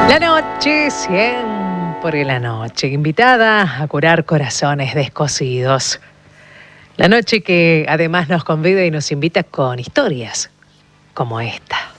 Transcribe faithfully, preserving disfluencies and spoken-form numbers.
La noche, siempre la noche, invitada a curar corazones descosidos. La noche que además nos convida y nos invita con historias como esta.